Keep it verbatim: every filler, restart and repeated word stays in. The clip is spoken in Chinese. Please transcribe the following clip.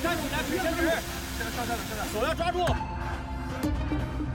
站起来，腿伸直，上上上上，手要抓住。